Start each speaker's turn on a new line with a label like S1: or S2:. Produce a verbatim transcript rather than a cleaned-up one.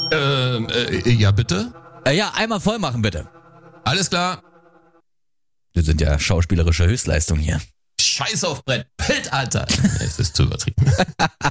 S1: Ähm, äh, ja, bitte?
S2: Äh, ja, einmal voll machen, bitte.
S1: Alles klar.
S2: Wir sind ja schauspielerische Höchstleistung hier.
S1: Scheiß auf Brett. Bild, Alter. Es ist zu übertrieben.